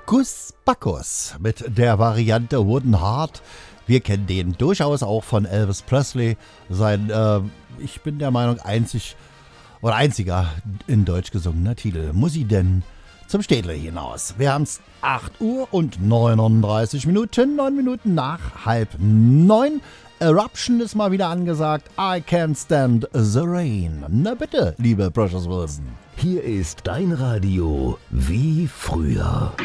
Gus Bacchus mit der Variante Wooden Heart. Wir kennen den durchaus auch von Elvis Presley. Sein, ich bin der Meinung, einziger in Deutsch gesungener Titel. Muss sie denn zum Städtler hinaus? Wir haben es 8 Uhr und 39 Minuten, 9 Minuten nach 8:30. Eruption ist mal wieder angesagt. I can't stand the rain. Na bitte, liebe Precious Wilson. Hier ist dein Radio wie früher.